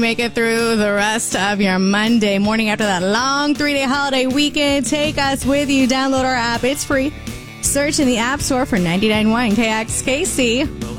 Make it through the rest of your Monday morning after that long 3-day holiday weekend. Take us with you. Download our app. It's free. Search in the App Store for 99.1 KXKC.